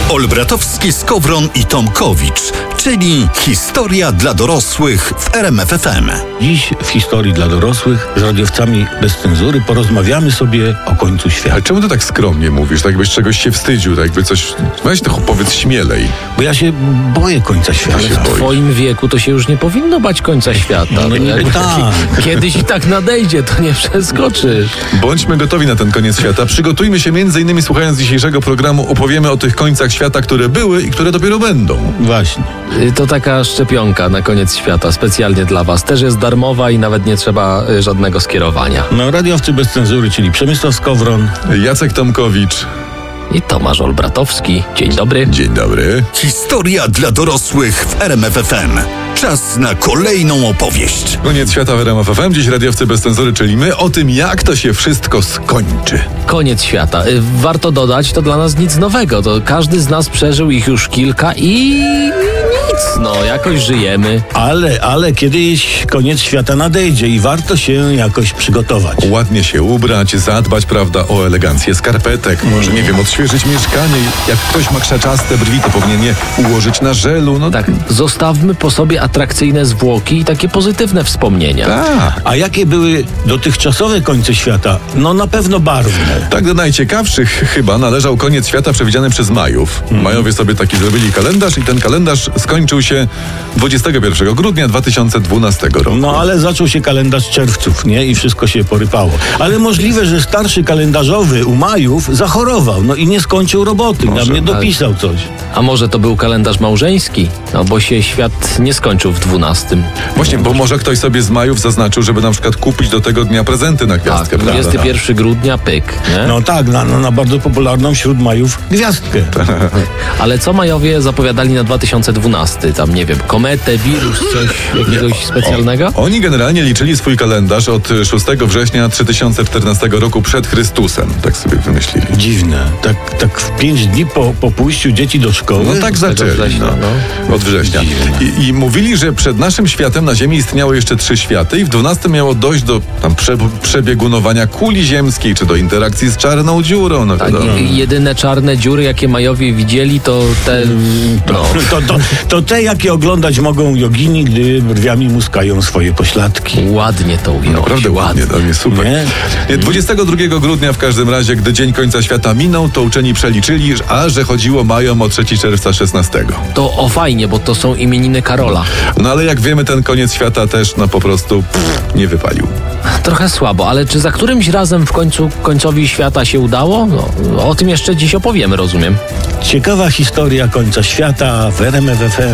Olbratowski, Skowron i Tomkowicz, czyli historia dla dorosłych w RMF FM. Dziś w historii dla dorosłych z radiowcami bez cenzury porozmawiamy sobie o końcu świata. Ale czemu ty tak skromnie mówisz? Tak jakbyś czegoś się wstydził, tak jakby coś... Weź to powiedz śmielej. Bo ja się boję końca świata. Ja się W boję. twoim wieku to się już nie powinno bać końca świata. No niby tak. Kiedyś i tak nadejdzie, to nie przeskoczysz. Bądźmy gotowi na ten koniec świata. Przygotujmy się między innymi, słuchając dzisiejszego programu, opowiemy o tych końcach świata, które były i które dopiero będą. Właśnie. To taka szczepionka na koniec świata, specjalnie dla was. Też jest darmowa i nawet nie trzeba żadnego skierowania. No, radiowcy bez cenzury, czyli Przemysław Skowron. Jacek Tomkowicz. I Tomasz Olbratowski. Dzień dobry. Dzień dobry. Historia dla dorosłych w RMF FM. Czas na kolejną opowieść. Koniec świata w RMF FM. Dziś radiowcy bez cenzury, czyli my, o tym, jak to się wszystko skończy. Koniec świata. Warto dodać, to dla nas nic nowego. To każdy z nas przeżył ich już kilka i nic. No, jakoś żyjemy. Ale kiedyś koniec świata nadejdzie i warto się jakoś przygotować. Ładnie się ubrać, zadbać, prawda, o elegancję skarpetek, może, nie wiem, odświeżyć mieszkanie. Jak ktoś ma krzaczaste brwi, to powinien je ułożyć na żelu. No Tak, zostawmy po sobie atrakcyjne zwłoki i takie pozytywne wspomnienia. tak. A jakie były dotychczasowe końce świata? No na pewno barwne. Tak do najciekawszych chyba należał koniec świata przewidziany przez Majów. Majowie sobie taki zrobili kalendarz i ten kalendarz skończył się 21 grudnia 2012 roku. No ale zaczął się kalendarz czerwców, nie? I wszystko się porypało. Ale możliwe, że starszy kalendarzowy u Majów zachorował, no i nie skończył roboty. Może, Nam nie dopisał coś. A może to był kalendarz małżeński? No bo się świat nie skończył w 12. Właśnie, bo może ktoś sobie z Majów zaznaczył, żeby na przykład kupić do tego dnia prezenty na Tak, gwiazdkę. prawda? 21 grudnia, pyk. Nie? No tak, na bardzo popularną wśród Majów gwiazdkę. Ale co Majowie zapowiadali na 2012? Tam, nie wiem, kometę, wirus, coś jakiegoś specjalnego? Oni generalnie liczyli swój kalendarz od 6 września 3014 roku przed Chrystusem. Tak sobie wymyślili. Dziwne. Tak w 5 dni po pójściu dzieci do szkoły. No tak zaczęli. września, Od września. I mówili, że przed naszym światem na Ziemi istniały jeszcze 3 światy i w 12 miało dojść do tam przebiegunowania kuli ziemskiej, czy do interakcji z czarną dziurą. No, Tak, wiadomo. jedyne czarne dziury, jakie Majowie widzieli, to te... No. To te, jakie oglądać mogą jogini, gdy brwiami muskają swoje pośladki. Ładnie to ująłeś. Naprawdę ładnie, to nie super. Nie? 22 grudnia w każdym razie, gdy dzień końca świata minął, to uczeni przeliczyli, że chodziło Majom o 3 czerwca 16. To o fajnie, bo to są imieniny Karola. No ale jak wiemy, ten koniec świata też po prostu nie wypalił. Trochę słabo, ale czy za którymś razem w końcu końcowi świata się udało? No, o tym jeszcze dziś opowiemy, rozumiem. Ciekawa historia końca świata w RMF FM.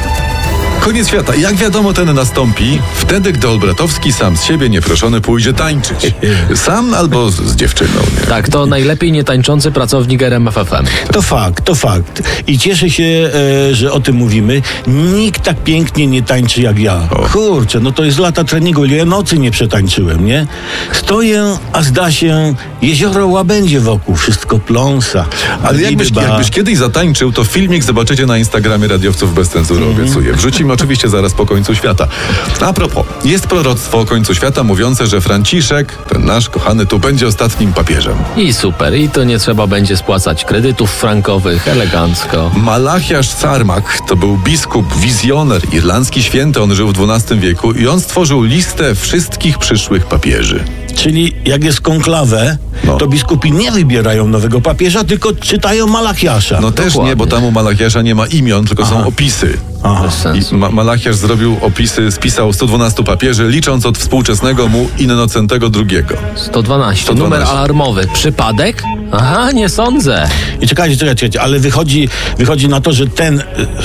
Koniec świata, jak wiadomo, ten nastąpi wtedy, gdy Olbratowski sam z siebie nieproszony pójdzie tańczyć. Sam albo z dziewczyną, nie? Tak, to najlepiej nietańczący pracownik RMF FM. To fakt. I cieszę się, że o tym mówimy. Nikt tak pięknie nie tańczy jak ja. Kurczę, no to jest lata treningu. Ile ja nocy nie przetańczyłem, nie? Stoję, a zda się jezioro łabędzie wokół. Wszystko pląsa. Ale jakbyś kiedyś zatańczył, to filmik zobaczycie na Instagramie Radiowców bez cenzury, obiecuję. Wrzucimy oczywiście zaraz po końcu świata. A propos, jest proroctwo o końcu świata mówiące, że Franciszek, ten nasz kochany, tu będzie ostatnim papieżem. I super, i to nie trzeba będzie spłacać kredytów frankowych, elegancko. Malachiasz Sarmak to był biskup, wizjoner, irlandzki święty, on żył w XII wieku i on stworzył listę wszystkich przyszłych papieży. Czyli jak jest konklawę, No. to biskupi nie wybierają nowego papieża, tylko czytają Malachiasza. No też Dokładnie. nie, bo tam u Malachiasza nie ma imion, tylko są opisy. Aha. Bez sensu. I Malachiasz zrobił opisy, spisał 112 papieży, licząc od współczesnego mu Innocentego II. 112, numer alarmowy. Przypadek? Aha, nie sądzę. I czekajcie, ale wychodzi na to, że ten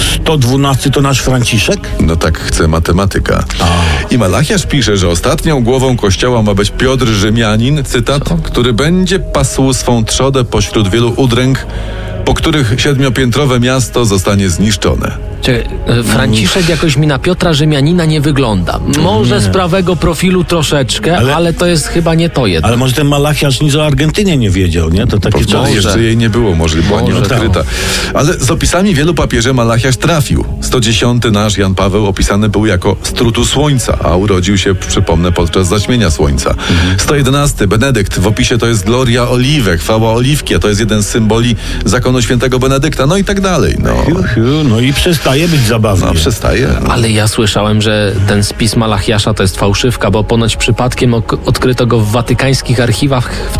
112 to nasz Franciszek? No tak chce matematyka. I Malachiasz pisze, że ostatnią głową kościoła ma być Piotr Rzymianin, cytat, który będzie pasł swą trzodę pośród wielu udręk, po których 7-piętrowe miasto zostanie zniszczone. Franciszek jakoś mi na Piotra Rzymianina nie wygląda. Może z prawego profilu troszeczkę, ale to jest chyba nie to jedno. Ale może ten Malachiasz nic o Argentynie nie wiedział, nie? To takie Może czasy. jeszcze jej nie było, może była nieodkryta. Ale z opisami wielu papieży Malachiasz trafił. 110 nasz Jan Paweł opisany był jako strutu słońca, a urodził się, przypomnę, podczas zaćmienia słońca. 111 Benedykt, w opisie to jest gloria oliwek, chwała oliwki, a to jest jeden z symboli zakonu ikonu świętego Benedykta, no i tak dalej. No i przestaje być zabawnie. No przestaje. Ale ja słyszałem, że ten spis Malachiasza to jest fałszywka, bo ponoć przypadkiem odkryto go w watykańskich archiwach w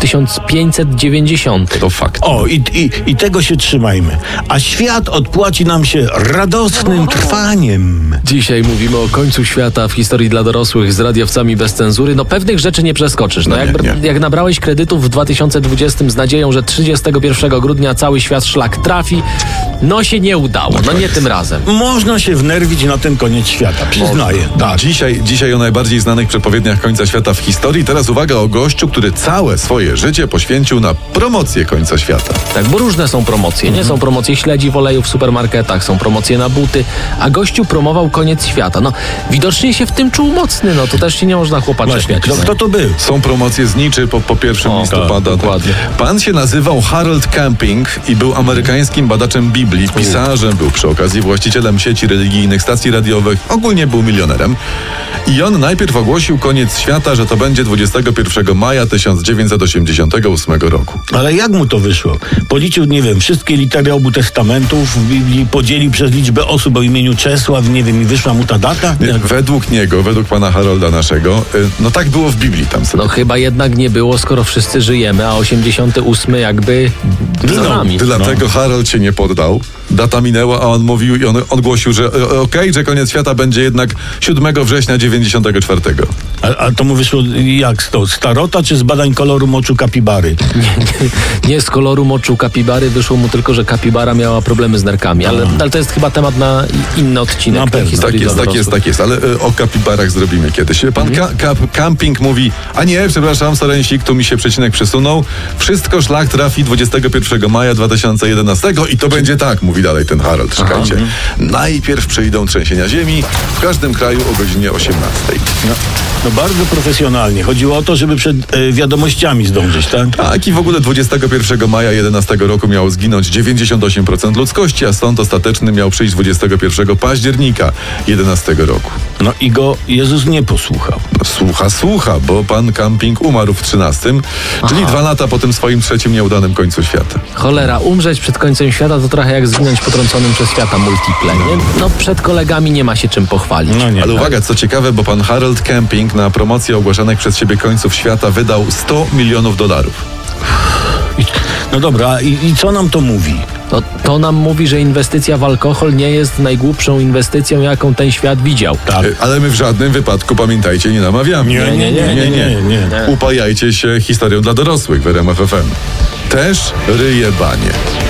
1590. To fakt. O, i tego się trzymajmy. A świat odpłaci nam się radosnym trwaniem. Dzisiaj mówimy o końcu świata w historii dla dorosłych z radiowcami bez cenzury. No pewnych rzeczy nie przeskoczysz. No, jak nabrałeś kredytów w 2020 z nadzieją, że 31 grudnia cały świat szlak trafi, no się nie udało. No nie tym razem. Można się wnerwić na ten koniec świata, przyznaję. Tak. Dzisiaj o najbardziej znanych przepowiedniach końca świata w historii. Teraz uwaga o gościu, który całe swoje życie poświęcił na promocję końca świata. Tak, bo różne są promocje. Nie są promocje śledzi w oleju w supermarketach, są promocje na buty, a gościu promował koniec świata. No licznie się w tym czuł mocny, no to też się nie można chłopa czepiać. Kto to był? Są promocje zniczy po 1 listopada. Tak, dokładnie. Pan się nazywał Harold Camping i był amerykańskim badaczem Biblii, pisarzem, był przy okazji właścicielem sieci religijnych, stacji radiowych, ogólnie był milionerem. I on najpierw ogłosił koniec świata, że to będzie 21 maja 1988 roku. Ale jak mu to wyszło? Policzył, nie wiem, wszystkie litery obu testamentów w Biblii, podzielił przez liczbę osób o imieniu Czesław, nie wiem, i wyszła mu ta data? Według niego, według pana Harolda naszego, no tak było w Biblii tam sobie. No chyba jednak nie było, skoro wszyscy żyjemy, a 88 jakby za nami. Dlatego Harold się nie poddał. Data minęła, a on mówił i on ogłosił, że że koniec świata będzie jednak 7 września 94. A to mu wyszło jak to? Z tarota czy z badań koloru moczu kapibary? Nie z koloru moczu kapibary, wyszło mu tylko, że kapibara miała problemy z nerkami, ale to jest chyba temat na inny odcinek. Na pewno. Tak jest, ale o kapibarach zrobimy kiedyś. Pan Camping mówi, a nie, przepraszam, sorensik, tu mi się przecinek przesunął. Wszystko szlak trafi 21 maja 2011 i to będzie tak, mówi dalej ten Harold. Czekajcie. Najpierw przyjdą trzęsienia ziemi w każdym kraju o godzinie 18. No bardzo profesjonalnie. Chodziło o to, żeby przed wiadomościami zdążyć, tak? Tak, i w ogóle 21 maja 11 roku miało zginąć 98% ludzkości, a sąd ostateczny miał przyjść 21 października 11 roku. No i go Jezus nie posłuchał. Słucha, bo pan Camping umarł w 13, czyli 2 lata po tym swoim trzecim nieudanym końcu świata. Cholera, umrzeć przed końcem świata to trochę jak zginąć potrąconym przez świata multiple, nie? No przed kolegami nie ma się czym pochwalić. No nie, ale uwaga, co ciekawe, bo pan Harold Camping na promocję ogłaszanych przez siebie końców świata wydał $100 milionów. No dobra, i co nam to mówi? To nam mówi, że inwestycja w alkohol nie jest najgłupszą inwestycją, jaką ten świat widział. Tak. Ale my w żadnym wypadku, pamiętajcie, nie namawiamy. Nie. Upajajcie się historią dla dorosłych w RMF FM. Też ryje banie.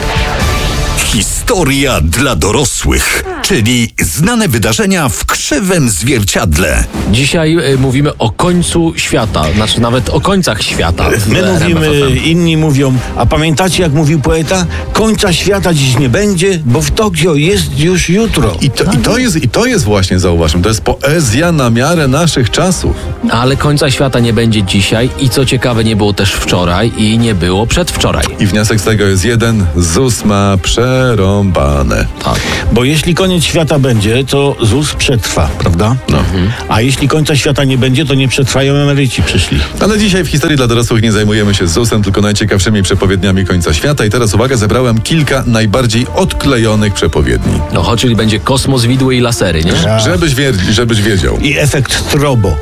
Historia dla dorosłych, czyli znane wydarzenia w krzywym zwierciadle. Dzisiaj mówimy o końcu świata, znaczy nawet o końcach świata. My mówimy, inni mówią, a pamiętacie jak mówił poeta? Końca świata dziś nie będzie, bo w Tokio jest już jutro. I to jest właśnie, zauważmy, to jest poezja na miarę naszych czasów. Ale końca świata nie będzie dzisiaj i co ciekawe nie było też wczoraj i nie było przedwczoraj. I wniosek z tego jest jeden, ZUS ma przerąbane. Tak. Bo jeśli koniec świata będzie, to ZUS przetrwa, prawda? No. A jeśli końca świata nie będzie, to nie przetrwają, emeryci przyszli. Ale dzisiaj w historii dla dorosłych nie zajmujemy się ZUS-em, tylko najciekawszymi przepowiedniami końca świata. I teraz uwaga, zebrałem kilka najbardziej odklejonych przepowiedni. No, czyli będzie kosmos, widły i lasery, nie? Żebyś wiedział. I efekt strobo.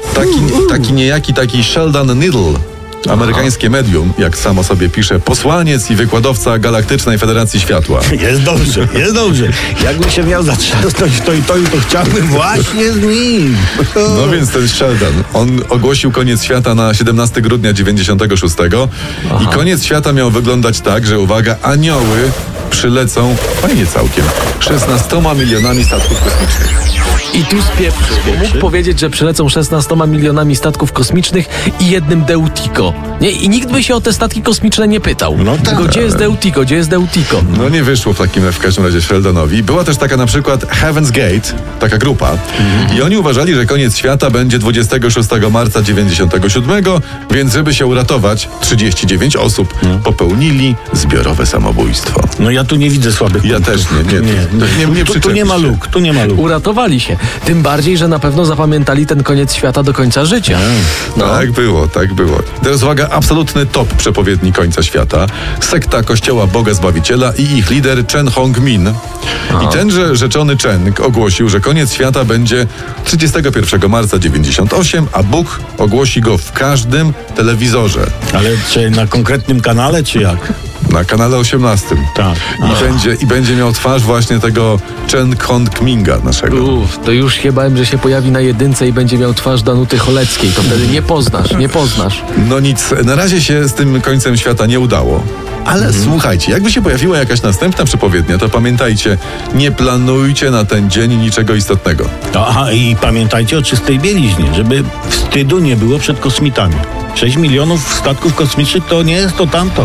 Taki Sheldon Needle, amerykańskie medium, jak samo sobie pisze, posłaniec i wykładowca Galaktycznej Federacji Światła. Jest dobrze. Jakbym się miał zatrzasnąć to chciałbym właśnie z nim. No więc ten Sheldon, on ogłosił koniec świata na 17 grudnia 96 i koniec świata miał wyglądać tak, że uwaga, anioły przylecą, fajnie całkiem, 16 milionami statków kosmicznych. I tu spieprzył, bo mógł powiedzieć, że przylecą 16 milionami statków kosmicznych i jednym Deutiko. Nie? I nikt by się o te statki kosmiczne nie pytał. No tak. Tylko gdzie jest Deutiko? No nie wyszło w każdym razie Sheldonowi. Była też taka na przykład Heaven's Gate, taka grupa. I oni uważali, że koniec świata będzie 26 marca 97, więc żeby się uratować, 39 osób popełnili zbiorowe samobójstwo. No Ja tu nie widzę słabych Ja punktów. też nie Tu nie ma luk, tu nie ma luk. Uratowali się. Tym bardziej, że na pewno zapamiętali ten koniec świata do końca życia. No. Tak było. Teraz uwaga, absolutny top przepowiedni końca świata. Sekta Kościoła Boga Zbawiciela i ich lider Chen Hongmin. I tenże rzeczony Chen ogłosił, że koniec świata będzie 31 marca 98, a Bóg ogłosi go w każdym telewizorze. Ale czy na konkretnym kanale, czy jak? Na kanale 18. Tak. I będzie miał twarz właśnie tego Chen Hongminga naszego. To już się bałem, że się pojawi na jedynce i będzie miał twarz Danuty Choleckiej. To wtedy nie poznasz. No nic, na razie się z tym końcem świata nie udało. Ale słuchajcie, jakby się pojawiła jakaś następna przepowiednia, to pamiętajcie, nie planujcie na ten dzień niczego istotnego. Aha, i pamiętajcie o czystej bieliźnie, żeby wstydu nie było przed kosmitami. 6 milionów statków kosmicznych to nie jest to tamto.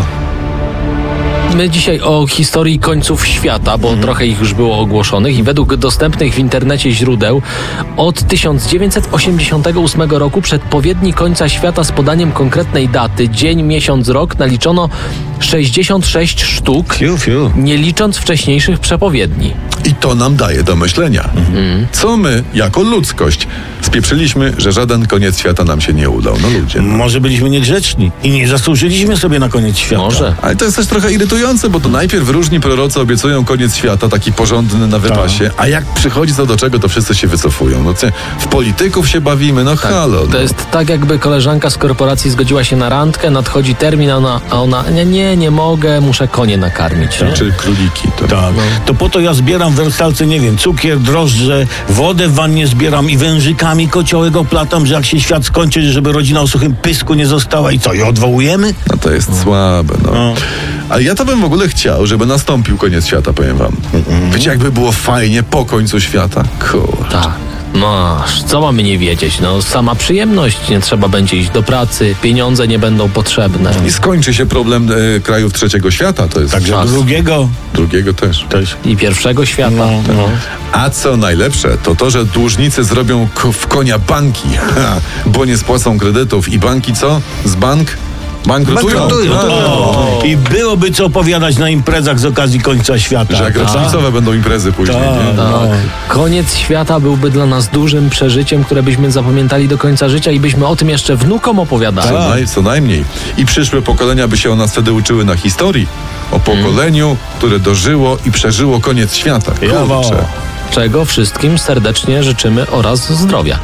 My dzisiaj o historii końców świata, bo trochę ich już było ogłoszonych i według dostępnych w internecie źródeł od 1988 roku przedpowiedni końca świata z podaniem konkretnej daty, dzień, miesiąc, rok naliczono 66 sztuk, nie licząc wcześniejszych przepowiedni. I to nam daje do myślenia. Co my, jako ludzkość, spieprzyliśmy, że żaden koniec świata nam się nie udał. No ludzie. Może byliśmy niegrzeczni i nie zasłużyliśmy sobie na koniec świata. Może. Ale to jest też trochę irytujące, bo to najpierw różni prorocy obiecują koniec świata, taki porządny na wypasie, a jak przychodzi co do czego, to wszyscy się wycofują. No w polityków się bawimy, halo. To jest tak, jakby koleżanka z korporacji zgodziła się na randkę, nadchodzi termin, a ona nie mogę, muszę konie nakarmić. Nie? Czy króliki. Tak. To po to ja zbieram w wersalce, nie wiem, cukier, drożdże, wodę w wannie zbieram i wężykami kociołek oplatam, że jak się świat skończy, żeby rodzina o suchym pysku nie została i co, i odwołujemy? No to jest słabe, Ale ja to bym w ogóle chciał, żeby nastąpił koniec świata, powiem wam. Wiecie, jakby było fajnie po końcu świata? Kurczę. Tak. Co mamy nie wiedzieć? Sama przyjemność, nie trzeba będzie iść do pracy, pieniądze nie będą potrzebne. I skończy się problem krajów trzeciego świata, to jest Także czas. drugiego też. I pierwszego świata. A co najlepsze, to, że dłużnicy zrobią w konia banki, bo nie spłacą kredytów i banki co? Bankrutują. I byłoby co opowiadać na imprezach z okazji końca świata. Że jak rocznicowe będą imprezy później. Nie? Koniec świata byłby dla nas dużym przeżyciem, które byśmy zapamiętali do końca życia i byśmy o tym jeszcze wnukom opowiadali. Co najmniej. I przyszłe pokolenia by się o nas wtedy uczyły na historii. O pokoleniu, które dożyło i przeżyło koniec świata. Kurczę. Czego wszystkim serdecznie życzymy oraz zdrowia.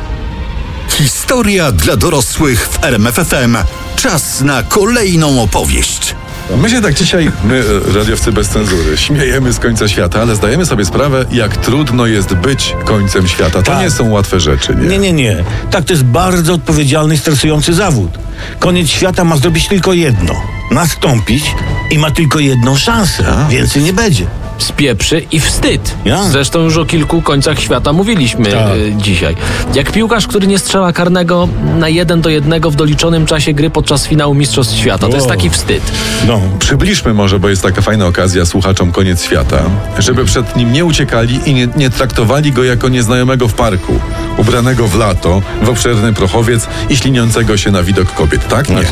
Historia dla dorosłych w RMF FM. Czas na kolejną opowieść. My się tak dzisiaj, radiowcy bez cenzury, śmiejemy z końca świata, ale zdajemy sobie sprawę, jak trudno jest być końcem świata. To nie są łatwe rzeczy, nie? Nie. Tak, to jest bardzo odpowiedzialny i stresujący zawód. Koniec świata ma zrobić tylko jedno. Nastąpić i ma tylko jedną szansę. Więcej nie będzie. Spieprzy i wstyd. Zresztą już o kilku końcach świata mówiliśmy dzisiaj. Jak piłkarz, który nie strzela karnego na 1-1 w doliczonym czasie gry podczas finału Mistrzostw Świata. To jest taki wstyd. Przybliżmy może, bo jest taka fajna okazja słuchaczom koniec świata, żeby przed nim nie uciekali i nie traktowali go jako nieznajomego w parku, ubranego w lato, w obszerny prochowiec i śliniącego się na widok kobiet. Tak? Nie.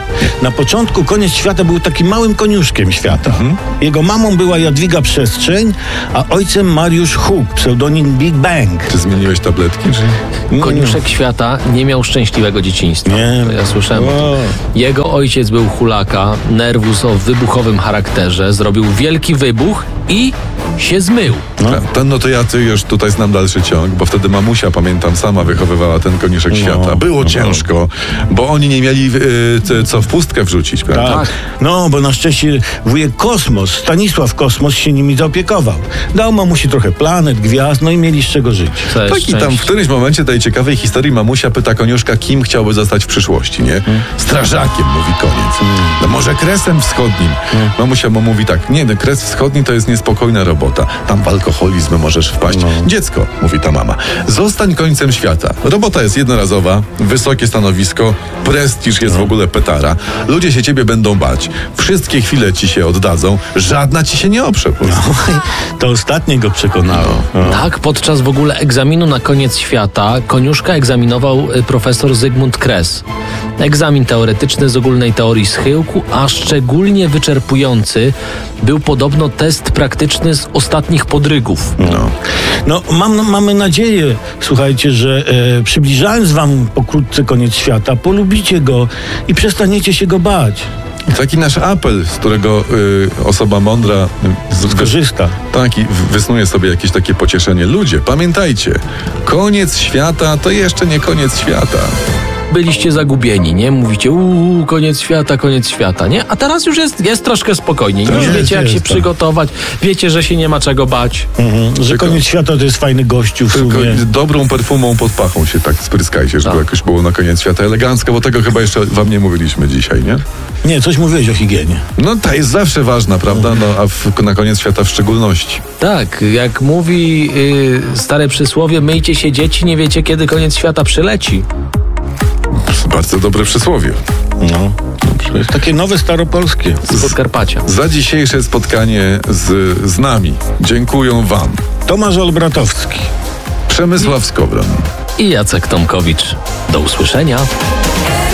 Na początku koniec świata był takim małym koniuszkiem świata. Jego mamą była Jadwiga Przestrzeń, a ojcem Mariusz Huk, pseudonim Big Bang. Czy zmieniłeś tabletki? Koniuszek świata nie miał szczęśliwego dzieciństwa. Nie. Ja słyszałem. Jego ojciec był hulaka, nerwus o wybuchowym charakterze, zrobił wielki wybuch i się zmył. To ja już tutaj znam dalszy ciąg, bo wtedy mamusia, pamiętam, sama wychowywała ten koniuszek świata. Było ciężko, bo oni nie mieli co w pustkę wrzucić, prawda? Tak. Bo na szczęście wujek Kosmos, Stanisław Kosmos się nimi zaopiekował. Dał mamusi trochę planet, gwiazd, i mieli z czego żyć. I tam w którymś momencie tej ciekawej historii mamusia pyta koniuszka, kim chciałby zostać w przyszłości, nie? Strażakiem, mówi koniec. No może Kresem Wschodnim. Mamusia mu mówi tak, nie, Kres Wschodni to jest niespokojna robota. Tam w alkoholizm możesz wpaść. Dziecko, mówi ta mama, zostań końcem świata. Robota jest jednorazowa, wysokie stanowisko, prestiż jest w ogóle petara. Ludzie się ciebie będą bać. Wszystkie chwile ci się oddadzą. Żadna ci się nie oprze. To ostatnie go przekonało. Tak, podczas w ogóle egzaminu na koniec świata koniuszka egzaminował profesor Zygmunt Kres. Egzamin teoretyczny z ogólnej teorii schyłku, a szczególnie wyczerpujący był podobno test praktyczny z ostatnich podrygów. No, mamy nadzieję, słuchajcie, że przybliżając wam pokrótce koniec świata, polubicie go i przestaniecie się go bać. Taki nasz apel, z którego osoba mądra Skorzysta. Tak, i wysnuje sobie jakieś takie pocieszenie. Ludzie, pamiętajcie, koniec świata to jeszcze nie koniec świata. Byliście zagubieni, nie? Mówicie, koniec świata, nie? A teraz już jest troszkę spokojniej. Już wiecie, jak się przygotować. Wiecie, że się nie ma czego bać. Że koniec świata to jest fajny gościu w Tylko sumie. dobrą perfumą pod pachą się tak spryskajcie, żeby jakoś było na koniec świata elegancko, bo tego chyba jeszcze wam nie mówiliśmy dzisiaj, nie? Nie, coś mówiłeś o higienie. No ta jest zawsze ważna, prawda? No a na koniec świata w szczególności. Tak, jak mówi stare przysłowie, myjcie się dzieci, nie wiecie, kiedy koniec świata przyleci. Bardzo dobre przysłowie. No. To jest takie nowe staropolskie. Z Podkarpacia. Za dzisiejsze spotkanie z nami dziękuję wam Tomasz Olbratowski, Przemysław Skowron I Jacek Tomkowicz. Do usłyszenia.